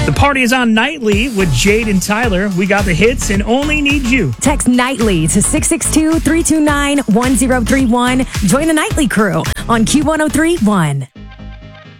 The party is on nightly with Jade and Tyler. We got the hits and only need you. Text nightly to 662-329-1031. Join the nightly crew on Q103.1.